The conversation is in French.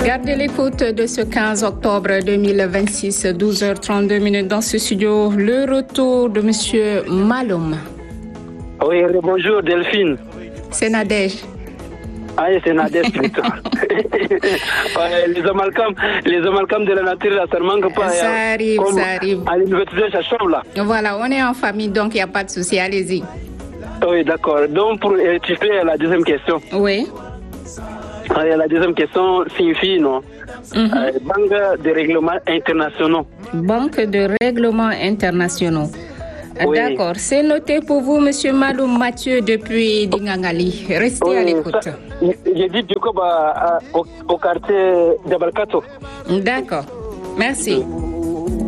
Gardez l'écoute de ce 15 octobre 2026, 12h32 dans ce studio. Le retour de Monsieur Maloum. Oui, bonjour Delphine. C'est Nadège. Ah, c'est Nadège plutôt. les amalgames de la nature, ça ne manque pas. Ça arrive. À l'université, ça change là. Voilà, on est en famille, donc il n'y a pas de souci. Allez-y. Oui, d'accord. Donc, pour étudier la deuxième question. Oui. La deuxième question signifie, non? Banque de règlements internationaux. Banque de règlements internationaux. Oui. D'accord, c'est noté pour vous, Monsieur Maloum Mathieu, depuis Dingangali. Restez à l'écoute. J'ai dit du coup au quartier de Balkato. D'accord, merci.